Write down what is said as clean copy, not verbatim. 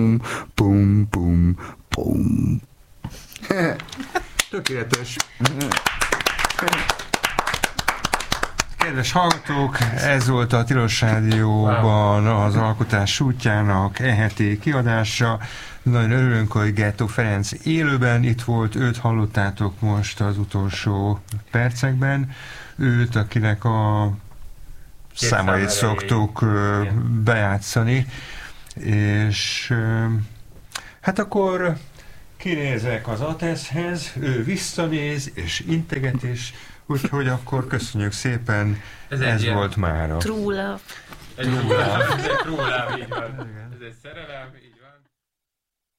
Pum, pum, pum. Tökéletes. Kedves hallgatók, ez volt a Tilos Rádióban az Alkotás útjának heti kiadása. Nagyon örülünk, hogy Ghetto Ferenc élőben itt volt, őt hallottátok most az utolsó percekben. Őt, akinek a számait szoktuk bejátszani. És hát akkor kinézek az Ateszhez, ő visszanéz és integet is, úgyhogy akkor köszönjük szépen, ez volt mára. True love. Ez egy true love, így van. Ez egy szerelem,